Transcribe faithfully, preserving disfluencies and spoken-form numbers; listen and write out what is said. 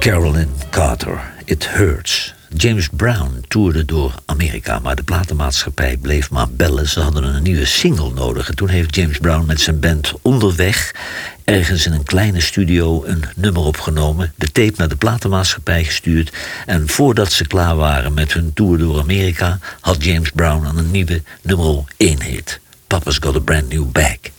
Carolyn Carter, It Hurts. James Brown toerde door Amerika, maar de platenmaatschappij bleef maar bellen. Ze hadden een nieuwe single nodig. En toen heeft James Brown met zijn band onderweg ergens in een kleine studio een nummer opgenomen, de tape naar de platenmaatschappij gestuurd. En voordat ze klaar waren met hun tour door Amerika, had James Brown aan een nieuwe nummer één hit. Papa's Got a Brand New Bag.